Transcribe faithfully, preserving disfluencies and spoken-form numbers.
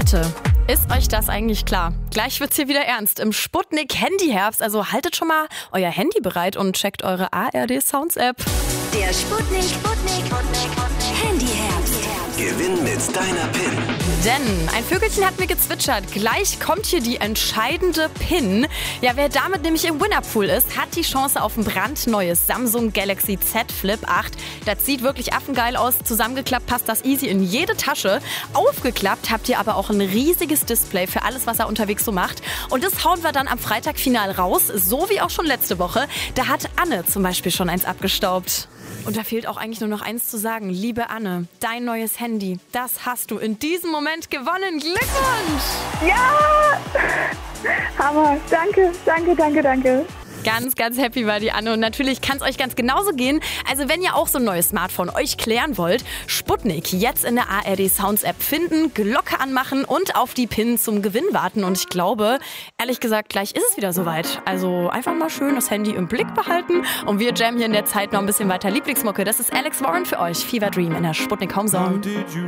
Leute, ist euch das eigentlich klar? Gleich wird's hier wieder ernst. Im Sputnik-Handyherbst, also haltet schon mal euer Handy bereit und checkt eure A R D Sounds App. Der Sputnik, Sputnik, Handyherbst. Gewinn mit deiner PIN. Denn ein Vögelchen hat mir gezwitschert. Gleich kommt hier die entscheidende PIN. Ja, wer damit nämlich im Winnerpool ist, hat die Chance auf ein brandneues Samsung Galaxy Z Flip acht. Das sieht wirklich affengeil aus. Zusammengeklappt passt das easy in jede Tasche. Aufgeklappt habt ihr aber auch ein riesiges Display für alles, was er unterwegs so macht. Und das hauen wir dann am Freitag final raus, so wie auch schon letzte Woche. Da hat Anne zum Beispiel schon eins abgestaubt. Und da fehlt auch eigentlich nur noch eins zu sagen. Liebe Anne, dein neues Handy, das hast du in diesem Moment gewonnen. Glückwunsch! Ja! Hammer. Danke, danke, danke, danke. Ganz, ganz happy war die Anne und natürlich kann es euch ganz genauso gehen. Also wenn ihr auch so ein neues Smartphone euch klären wollt, Sputnik jetzt in der A R D Sounds App finden, Glocke anmachen und auf die PIN zum Gewinn warten. Und ich glaube, ehrlich gesagt, gleich ist es wieder soweit. Also einfach mal schön das Handy im Blick behalten und wir jammen hier in der Zeit noch ein bisschen weiter Lieblingsmucke. Das ist Alex Warren für euch, Fever Dream in der Sputnik Home Zone.